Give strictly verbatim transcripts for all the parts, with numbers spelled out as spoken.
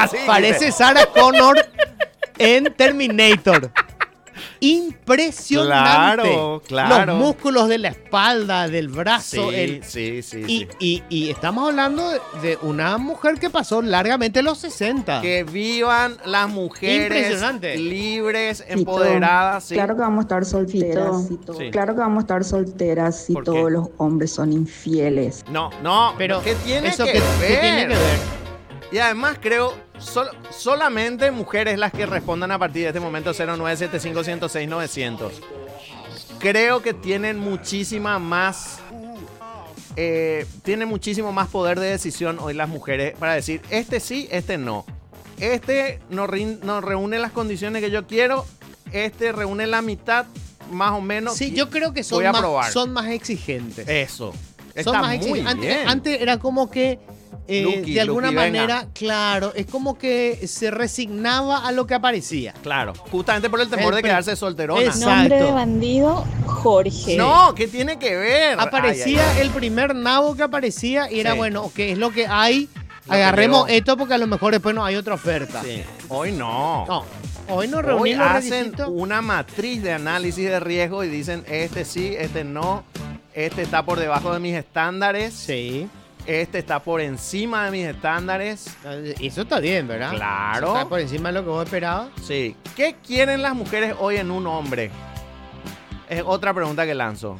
así. Parece Sarah Connor en Terminator. Impresionante. Claro, claro. Los músculos de la espalda, del brazo. Sí, el... sí, sí, y, sí. Y, y estamos hablando de, de una mujer que pasó largamente los sesenta. Que vivan las mujeres Impresionante. libres, empoderadas. ¿Sí? Claro que vamos a estar solteras. Sí. Sí. Claro que vamos a estar solteras si todos los hombres son infieles. No, no, Pero ¿qué tiene eso que que, ver? ¿qué tiene que ver? Y además creo, sol- solamente mujeres las que respondan a partir de este momento cero nueve siete cinco uno cero seis nueve cero cero. Creo que tienen muchísima más, eh, tienen muchísimo más poder de decisión hoy las mujeres para decir, este sí, este no. Este no, rin- no reúne las condiciones que yo quiero, este reúne la mitad, más o menos. Sí, yo creo que son, voy a más, probar. son más exigentes. Eso. Son Está más muy exigentes. Antes, bien. antes era como que, eh, Lucky, de alguna Lucky, venga. manera, claro, es como que se resignaba a lo que aparecía. Claro, justamente por el temor El de pre- quedarse solterona. Exacto. Nombre de bandido, Jorge. No, ¿qué tiene que ver? Aparecía Ay, ay, ay. el primer nabo que aparecía y era Sí. bueno, ok, es lo que hay. Lo que Agarremos llegó. esto porque a lo mejor después no hay otra oferta. Sí. Hoy no. No, hoy nos Hoy reunimos los hacen requisitos. una matriz de análisis de riesgo y dicen, este sí, este no, este está por debajo de mis estándares, Sí, este está por encima de mis estándares. eso está bien, ¿verdad? Claro. Eso está por encima de lo que vos esperabas. Sí. ¿Qué quieren las mujeres hoy en un hombre? Es otra pregunta que lanzo.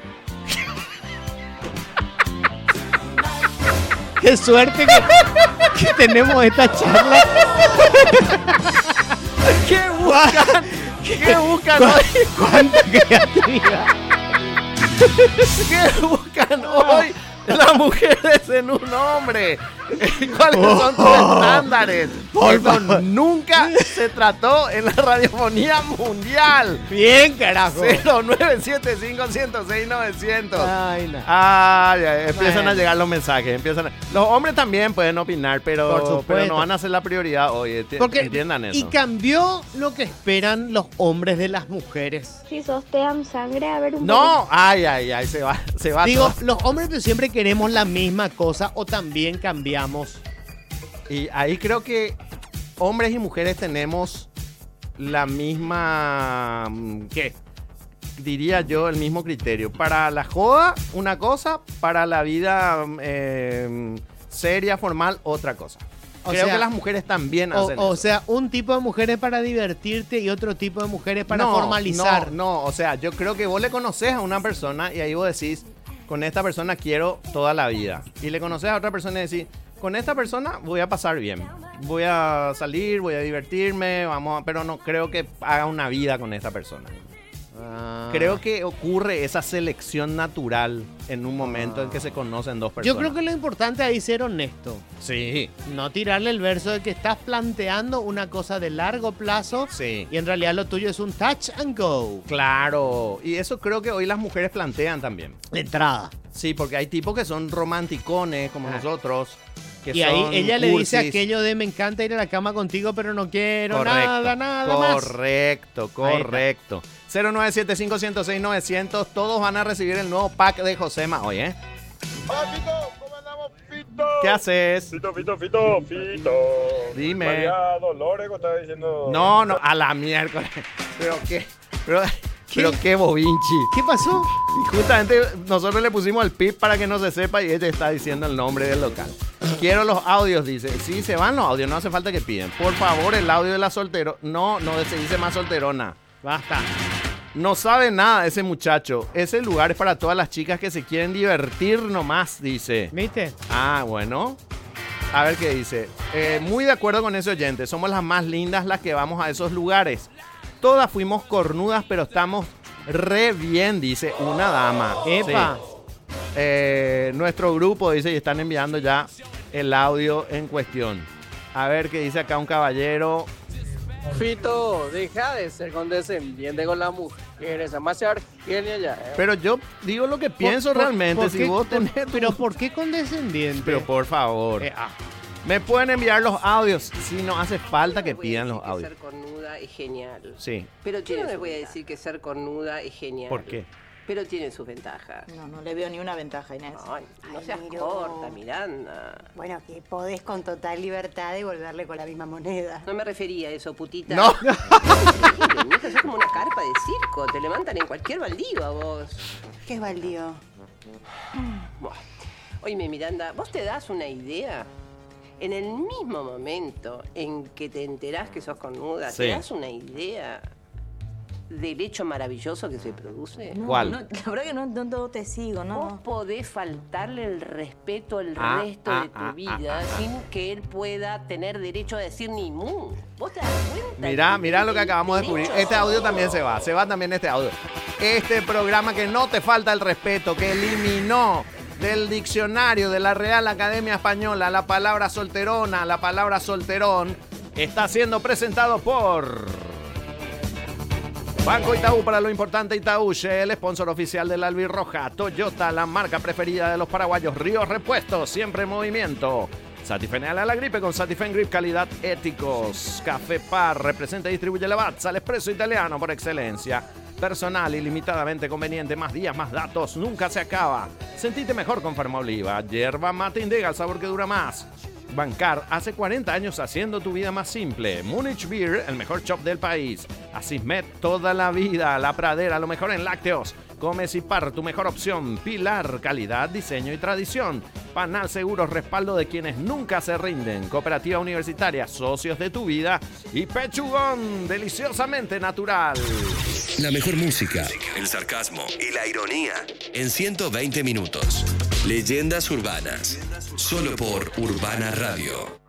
Qué suerte que, que tenemos esta charla. ¿Qué buscan? ¿Qué buscan hoy? ¡Cuánta creatividad! ¿Qué buscan hoy las mujeres en un hombre? ¿Cuáles son tus estándares? Por Eso favor. nunca se trató en la radiofonía mundial. Bien, carajo. cero nueve siete cinco uno cero seis nueve cero cero. Ay, no. Ay, ay, empiezan Bueno. a llegar los mensajes. Empiezan a- Los hombres también pueden opinar, Por pero, supuesto. pero no van a ser la prioridad hoy. enti- Porque, Entiendan eso. y cambió lo que esperan los hombres de las mujeres. Si sos Team Sangre, a ver un poco. No, ay, ay, ay, se va, se va Digo, todo. los hombres pues, siempre queremos la misma cosa o también cambiamos. Y ahí creo que hombres y mujeres tenemos la misma, mm, ¿qué? Diría yo, el mismo criterio. Para la joda, una cosa. Para la vida eh, seria, formal, otra cosa. O creo sea, que las mujeres también O, hacen o eso. sea, un tipo de mujeres para divertirte y otro tipo de mujeres para No, formalizar. No, no, o sea, yo creo que vos le conoces a una persona y ahí vos decís, con esta persona quiero toda la vida. Y le conoces a otra persona y decís, con esta persona voy a pasar bien. Voy a salir, voy a divertirme, vamos, a- pero no creo que haga una vida con esta persona. Ah. Creo que ocurre esa selección natural en un momento en que se conocen dos personas. Yo creo que lo importante ahí es ser honesto. Sí, No tirarle el verso de que estás planteando una cosa de largo plazo sí. y en realidad lo tuyo es un touch and go. Claro. Y eso creo que hoy las mujeres plantean también. De entrada. Sí, porque hay tipos que son romanticones como Ah. nosotros. Que Y ahí son ella le dice cursis. aquello de me encanta ir a la cama contigo, pero no quiero Correcto, nada, nada más. correcto, Ahí está. correcto. cero nueve siete cinco uno cero seis nueve cero cero. Todos van a recibir el nuevo pack de Josema hoy, ¿eh? Hola, Fito, ¿cómo andamos, Fito? ¿Qué haces? Fito, Fito, Fito, Fito. Dime. María Dolores, estaba diciendo. No, no, a la miércoles. Pero qué, pero, pero qué bobinchi. ¿Qué pasó? Y justamente nosotros le pusimos el pip para que no se sepa y ella está diciendo el nombre del local. Quiero los audios, dice. Sí, se van los audios, no hace falta que piden. Por favor, el audio de la soltero. No, no se dice más solterona. Basta. No sabe nada ese muchacho. Ese lugar es para todas las chicas que se quieren divertir nomás, dice. ¿Viste? Ah, bueno. A ver qué dice. Eh, muy de acuerdo con ese oyente. Somos las más lindas las que vamos a esos lugares. Todas fuimos cornudas, pero estamos re bien, dice una dama. Epa. Sí. Eh, nuestro grupo dice y están enviando ya el audio en cuestión. A ver qué dice acá un caballero. Fito, deja de ser condescendiente con las mujeres, además ser Argelia ya. ¿eh? Pero yo digo lo que pienso Por- por- realmente. ¿por si qué- vos por- tenés tu- Pero ¿por qué condescendiente? Pero por favor. Eh, ah. Me pueden enviar los audios. Si no hace falta que pidan los Que audios. ser cornuda es genial. Sí. Pero yo no les voy a decir que ser cornuda es genial. ¿Por qué? pero tiene sus ventajas. No, no le veo ni una ventaja, Inés. Ay, no Ay, seas Miro. corta, Miranda. Bueno, que podés con total libertad devolverle con la misma moneda. No me refería a eso, putita. No. Mija, sos como una carpa de circo. Te levantan en cualquier baldío a vos. ¿Qué es baldío? Buah. Oíme, Miranda, ¿vos te das una idea? En el mismo momento en que te enterás que sos cornuda, Sí. ¿te das una idea del hecho maravilloso que se produce? No, ¿Cuál? no, la verdad que no, no, no te sigo, Vos no. podés faltarle el respeto el Ah, resto ah, de tu ah, vida ah, ah, sin que él pueda tener derecho a decir ni mu. ¿Vos te das cuenta? Mirá, del- mirá lo que del acabamos de descubrir. derecho? Este audio también se va. Se va también este audio. Este programa que no te falta el respeto, que eliminó del diccionario de la Real Academia Española la palabra solterona, la palabra solterón, está siendo presentado por Banco Itaú. Para lo importante, Itaú, el sponsor oficial del Albirroja. Toyota, la marca preferida de los paraguayos. Ríos Repuestos, siempre en movimiento. Satifenal a la gripe con Satifen Grip, calidad éticos. Café Par, representa y distribuye Lavazza, el expreso italiano por excelencia. Personal ilimitadamente conveniente, más días, más datos, nunca se acaba. Sentite mejor con Farmaoliva, yerba mate Indega, el sabor que dura más. Bancar, hace cuarenta años haciendo tu vida más simple. Munich Beer, el mejor shop del país. Asismet, toda la vida. La Pradera, lo mejor en lácteos. Comes y Par, tu mejor opción. Pilar, calidad, diseño y tradición. Panal Seguros, respaldo de quienes nunca se rinden. Cooperativa Universitaria, socios de tu vida. Y Pechugón, deliciosamente natural. La mejor música, el sarcasmo y la ironía en ciento veinte minutos. Leyendas urbanas, solo por Urbana Radio.